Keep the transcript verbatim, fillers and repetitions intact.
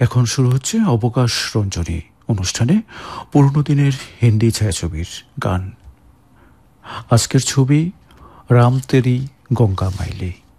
এখন শুরু হচ্ছে অবকাশ রঞ্জনী অনুষ্ঠানে পুরনো দিনের হিন্দি ছায়াছবির গান। আজকের ছবি রাম তেরি গঙ্গা মাইলি।